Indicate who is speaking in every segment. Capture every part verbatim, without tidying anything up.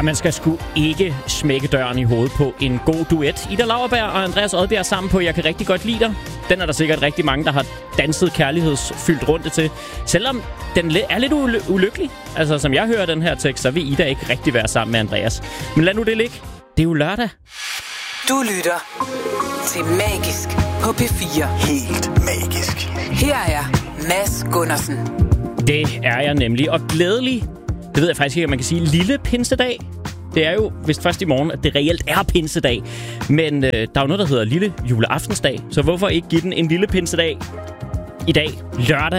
Speaker 1: man skal sgu ikke smække døren i hovedet på en god duet. Ida Lauerberg og Andreas Odbjerg sammen på Jeg kan rigtig godt lide dig. Den er der sikkert rigtig mange, der har danset kærlighedsfyldt rundt til. Selvom den er lidt uly- ulykkelig. Altså, som jeg hører den her tekst, så vil Ida ikke rigtig være sammen med Andreas. Men lad nu det ligge. Det er jo lørdag.
Speaker 2: Du lytter til Magisk på P fire.
Speaker 3: Helt magisk.
Speaker 2: Her er Mads Gundersen.
Speaker 1: Det er jeg nemlig. Og glædelig, det ved jeg faktisk ikke, om man kan sige, lille pinsedag. Det er jo vist først i morgen, at det reelt er pinsedag. Men øh, der er jo noget, der hedder lille juleaftensdag. Så hvorfor ikke give den en lille pinsedag i dag, lørdag?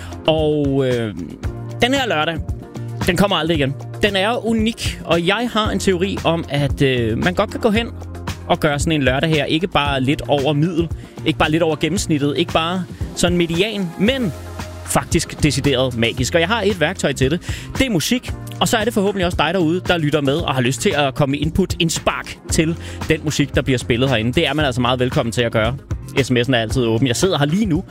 Speaker 1: Og øh, den her lørdag, den kommer aldrig igen. Den er unik, og jeg har en teori om, at øh, man godt kan gå hen og gøre sådan en lørdag her. Ikke bare lidt over middel, ikke bare lidt over gennemsnittet, ikke bare sådan median, men faktisk decideret magisk. Og jeg har et værktøj til det. Det er musik, og så er det forhåbentlig også dig derude, der lytter med og har lyst til at komme med input, indspark til den musik, der bliver spillet herinde. Det er man altså meget velkommen til at gøre. sms'en er altid åben. Jeg sidder her lige nu.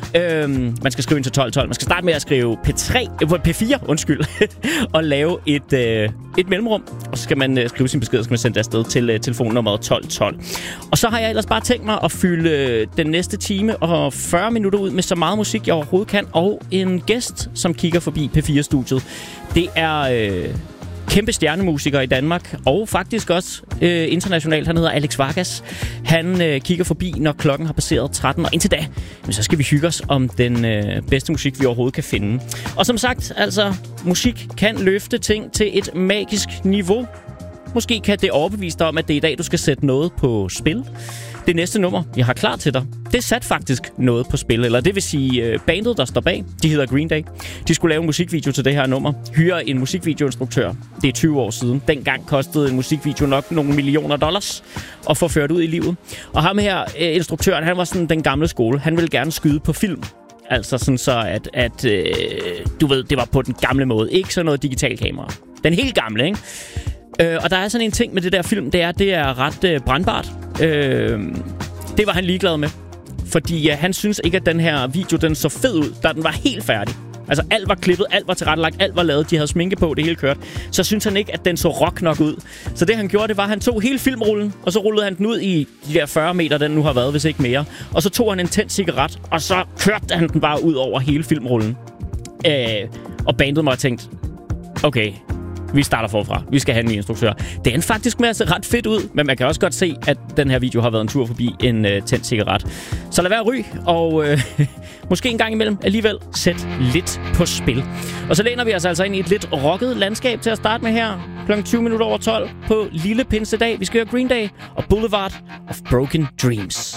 Speaker 1: Øhm, man skal skrive ind til tolv tolv. Man skal starte med at skrive P tre, øh, P fire, undskyld, og lave et, øh, et mellemrum. Og så skal man øh, skrive sin besked, og så skal man sende det afsted til øh, telefonnummeret tolv tolv. Og så har jeg ellers bare tænkt mig at fylde øh, den næste time og fyrre minutter ud med så meget musik, jeg overhovedet kan. Og en gæst, som kigger forbi P fire-studiet. Det er Øh, kæmpe stjernemusiker i Danmark, og faktisk også øh, internationalt. Han hedder Alex Vargas. Han øh, kigger forbi, når klokken har passeret tretten, og indtil da, så skal vi hygge os om den øh, bedste musik, vi overhovedet kan finde. Og som sagt, altså, musik kan løfte ting til et magisk niveau. Måske kan det overbevise dig om, at det er i dag, du skal sætte noget på spil. Det næste nummer, jeg har klar til dig, det satte faktisk noget på spil. Eller det vil sige, bandet, der står bag, de hedder Green Day. De skulle lave en musikvideo til det her nummer. Hyre en musikvideoinstruktør. Det er tyve år siden. Dengang kostede en musikvideo nok nogle millioner dollars at få ført ud i livet. Og ham her, instruktøren, han var sådan den gamle skole. Han ville gerne skyde på film. Altså sådan så, at, at øh, du ved, det var på den gamle måde. Ikke sådan noget digital kamera. Den helt gamle, ikke? Øh, og der er sådan en ting med det der film, det er, det er ret øh, brandbart. Øh, det var han ligeglad med. Fordi ja, han synes ikke, at den her video, den så fed ud, da den var helt færdig. Altså alt var klippet, alt var tilrettelagt, alt var lavet, de havde sminke på, det hele kørt. Så synes han ikke, at den så rock nok ud. Så det han gjorde, det var, at han tog hele filmrullen, og så rullede han den ud i de der fyrre meter, den nu har været, hvis ikke mere. Og så tog han en tændt cigaret, og så kørte han den bare ud over hele filmrullen. Øh, og bandet mig og tænkte, okay, vi starter forfra. Vi skal have en ny instruktør. Det endte faktisk med at se ret fedt ud, men man kan også godt se, at den her video har været en tur forbi en øh, tændt cigaret. Så lad være at ryge, og øh, måske en gang imellem alligevel sæt lidt på spil. Og så læner vi os altså ind i et lidt rocket landskab til at starte med her. Klokken tyve minutter over tolv på lille pinsedag. Vi skal høre Green Day og Boulevard of Broken Dreams.